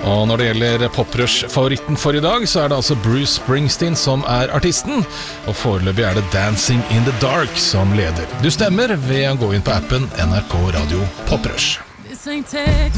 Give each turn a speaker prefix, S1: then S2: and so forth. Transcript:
S1: Og når det gjelder Poprush-favoritten for i dag, så det altså Bruce Springsteen som artisten, og foreløpig det Dancing in the Dark som leder. Du stemmer ved å gå inn på appen NRK Radio Poprush.